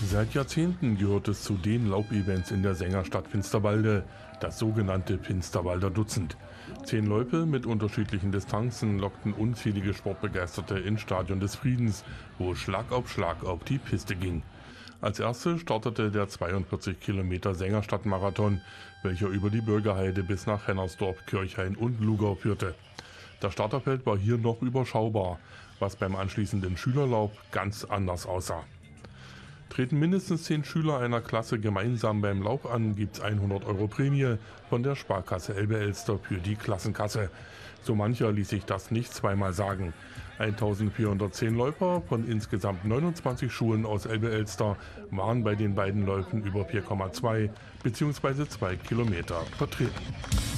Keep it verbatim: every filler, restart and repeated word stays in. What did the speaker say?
Seit Jahrzehnten gehört es zu den Laubevents in der Sängerstadt Finsterwalde, das sogenannte Finsterwalder Dutzend. Zehn Loipe mit unterschiedlichen Distanzen lockten unzählige Sportbegeisterte ins Stadion des Friedens, wo Schlag auf Schlag auf die Piste ging. Als erste startete der zweiundvierzig Kilometer Sängerstadt-Marathon, welcher über die Bürgerheide bis nach Hennersdorf, Kirchhain und Lugau führte. Das Starterfeld war hier noch überschaubar, was beim anschließenden Schülerlauf ganz anders aussah. Treten mindestens zehn Schüler einer Klasse gemeinsam beim Lauf an, gibt's hundert Euro Prämie von der Sparkasse Elbe-Elster für die Klassenkasse. So mancher ließ sich das nicht zweimal sagen. eintausendvierhundertzehn Läufer von insgesamt neunundzwanzig Schulen aus Elbe-Elster waren bei den beiden Läufen über vier Komma zwei bzw. zwei Kilometer vertreten.